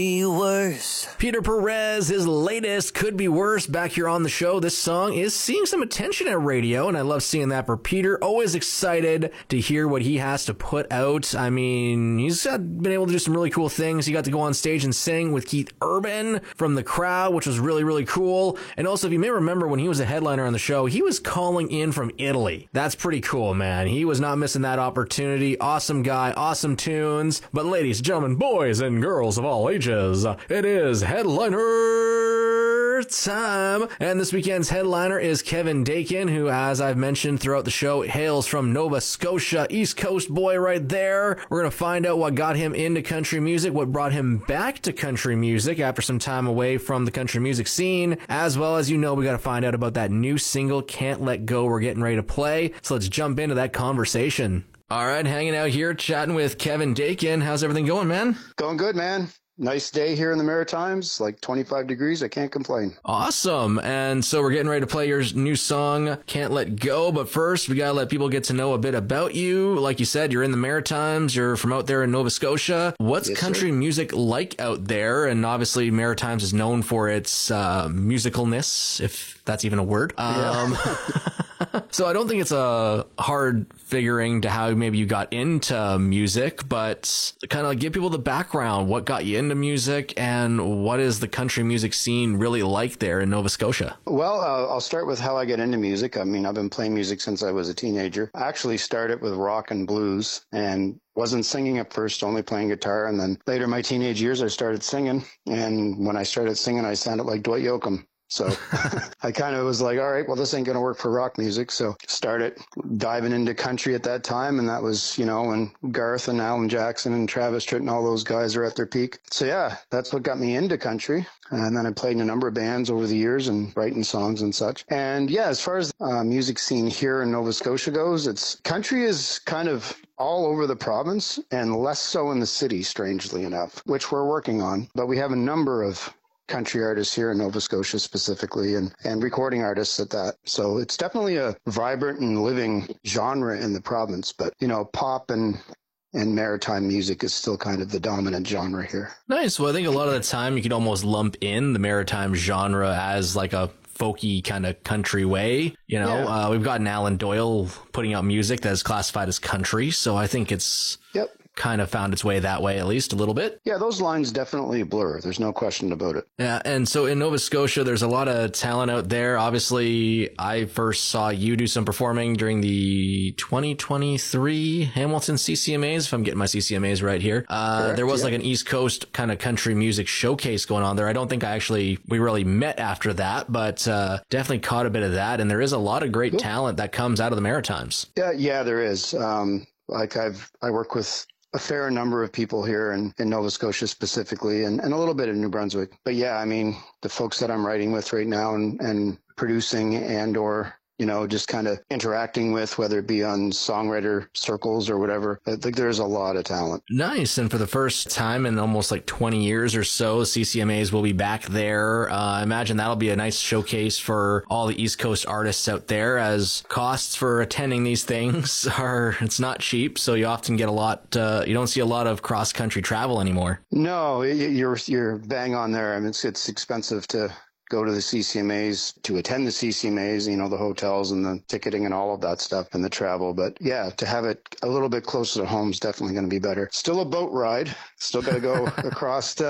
Be worse. Peter Perez, his latest Could Be Worse, back here on the show. This song is seeing some attention at radio, and I love seeing that for Peter. Always excited to hear what he has to put out. I mean, he's been able to do some really cool things. He got to go on stage and sing with Keith Urban from the crowd, which was really, really cool. And also, if you may remember, when he was a headliner on the show, he was calling in from Italy. That's pretty cool, man. He was not missing that opportunity. Awesome guy, awesome tunes. But ladies and gentlemen, boys and girls of all ages, it is headliner time. And this weekend's headliner is Kevin Dakin, who, as I've mentioned throughout the show, hails from Nova Scotia. East Coast boy right there. We're going to find out what got him into country music, what brought him back to country music after some time away from the country music scene, as well as, we got to find out about that new single, Can't Let Go, we're getting ready to play. So let's jump into that conversation. All right, hanging out here, chatting with Kevin Dakin. How's everything going, man? Going good, man. Nice day here in the Maritimes, like 25 degrees. I can't complain. Awesome. And so we're getting ready to play your new song, Can't Let Go. But first, we got to let people get to know a bit about you. Like you said, you're in the Maritimes. You're from out there in Nova Scotia. What's country music like out there? And obviously, Maritimes is known for its musicalness, if that's even a word. So I don't think it's a hard figuring to how maybe you got into music, but kind of give people the background. What got you into music, and what is the country music scene really like there in Nova Scotia? Well, I'll start with how I got into music. I mean, I've been playing music since I was a teenager. I actually started with rock and blues and wasn't singing at first, only playing guitar. And then later in my teenage years, I started singing. And when I started singing, I sounded like Dwight Yoakam. So I kind of was like, all right, well, this ain't going to work for rock music. So started diving into country at that time. And that was, when Garth and Alan Jackson and Travis Tritt and all those guys are at their peak. So yeah, that's what got me into country. And then I played in a number of bands over the years and writing songs and such. And yeah, as far as music scene here in Nova Scotia goes, country is kind of all over the province and less so in the city, strangely enough, which we're working on. But we have a number of country artists here in Nova Scotia specifically, and recording artists at that. So it's definitely a vibrant and living genre in the province. But, pop and maritime music is still kind of the dominant genre here. Nice. Well, I think a lot of the time you could almost lump in the maritime genre as like a folky kind of country way. Yeah. We've got Alan Doyle putting out music that is classified as country. So I think it's kind of found its way that way, at least a little bit. Yeah, those lines definitely blur. There's no question about it. Yeah, and so in Nova Scotia, there's a lot of talent out there. Obviously, I first saw you do some performing during the 2023 Hamilton CCMAs, if I'm getting my CCMAs right here. Correct, there was like an East Coast kind of country music showcase going on there. I don't think we really met after that, but definitely caught a bit of that. And there is a lot of great talent that comes out of the Maritimes. Yeah, there is. I work with a fair number of people here in Nova Scotia specifically, and a little bit in New Brunswick. But yeah, I mean, the folks that I'm writing with right now and producing and or just kind of interacting with, whether it be on songwriter circles or whatever. I think there's a lot of talent. Nice. And for the first time in almost like 20 years or so, CCMAs will be back there. I imagine that'll be a nice showcase for all the East Coast artists out there, as costs for attending these things it's not cheap. So you often get you don't see a lot of cross-country travel anymore. No, you're bang on there. I mean, it's expensive to go to the CCMAs, to attend the CCMAs, the hotels and the ticketing and all of that stuff and the travel. But yeah, to have it a little bit closer to home is definitely going to be better. Still a boat ride. Still got to go across